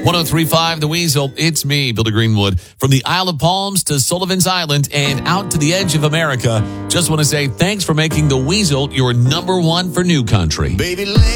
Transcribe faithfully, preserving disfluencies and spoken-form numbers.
oh three point five The Weasel. It's me, Billy Greenwood. From the Isle of Palms to Sullivan's Island and out to the edge of America. Just want to say thanks for making The Weasel your number one for new country. Baby,